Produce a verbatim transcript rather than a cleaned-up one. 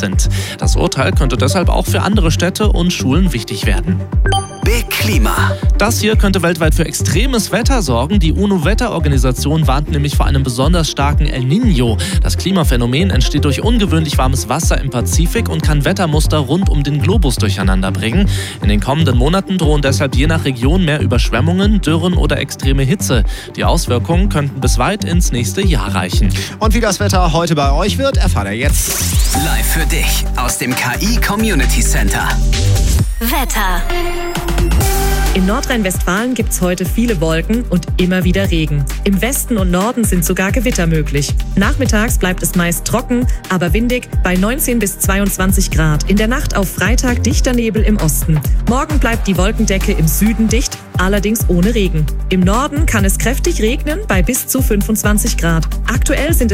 sind. Das Urteil könnte deshalb auch für andere Städte und Schulen wichtig werden. Big Klima. Das hier könnte weltweit für extremes Wetter sorgen. Die UNO-Wetterorganisation warnt nämlich vor einem besonders starken El Niño. Das Klimaphänomen entsteht durch ungewöhnlich warmes Wasser im Pazifik und kann Wettermuster rund um den Globus durcheinander bringen. In den kommenden Monaten drohen deshalb je nach Region mehr Überschwemmungen, Dürren oder extreme Hitze. Die Auswirkungen könnten bis weit ins nächste Jahr reichen. Und wie das Wetter heute bei euch wird, erfahrt ihr jetzt. Live für dich aus dem K I Community Center. Wetter. In Nordrhein-Westfalen gibt's heute viele Wolken und immer wieder Regen. Im Westen und Norden sind sogar Gewitter möglich. Nachmittags bleibt es meist trocken, aber windig bei neunzehn bis zweiundzwanzig Grad. In der Nacht auf Freitag dichter Nebel im Osten. Morgen bleibt die Wolkendecke im Süden dicht, allerdings ohne Regen. Im Norden kann es kräftig regnen bei bis zu fünfundzwanzig Grad. Aktuell sind